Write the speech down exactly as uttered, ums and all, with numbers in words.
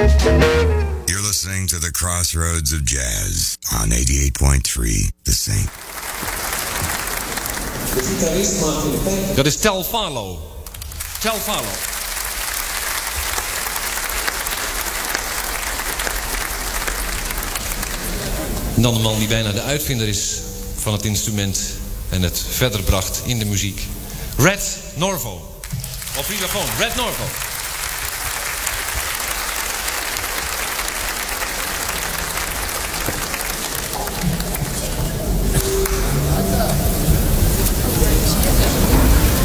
You're listening to the Crossroads of Jazz on eighty-eight point three The Saint. Dat is Tel Farlow. Tel Farlow. En dan de man die bijna de uitvinder is van het instrument en het verder bracht in de muziek. Red Norvo. Op vibrafoon, Red Norvo.